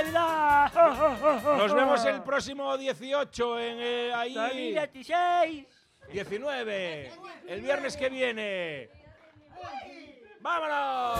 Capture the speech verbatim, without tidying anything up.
Navidad! Nos vemos el próximo dieciocho en eh, ahí. dieciséis. diecinueve. El viernes que viene. ¡Vámonos!